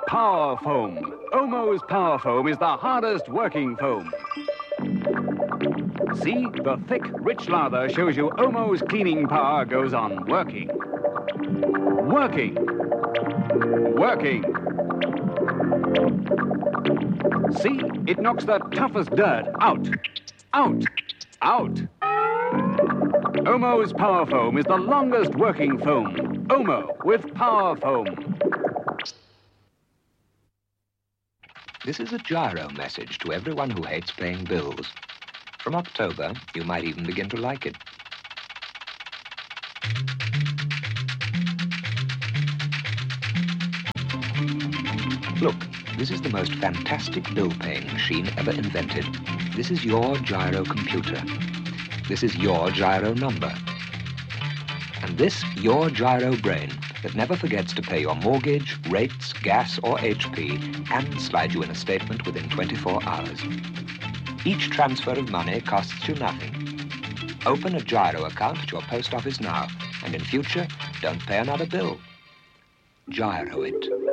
Power Foam. Omo's Power Foam is the hardest working foam. See, the thick, rich lather shows you Omo's cleaning power goes on working. Working. Working. See, it knocks the toughest dirt out. Out. Out. Omo's Power Foam is the longest working foam. Omo with Power Foam. This is a gyro message to everyone who hates paying bills. From October, you might even begin to like it. Look, this is the most fantastic bill-paying machine ever invented. This is your gyro computer. This is your gyro number. And this, your gyro brain, that never forgets to pay your mortgage, rates, gas, or HP, and slide you in a statement within 24 hours. Each transfer of money costs you nothing. Open a gyro account at your post office now, and in future, don't pay another bill. Gyro it.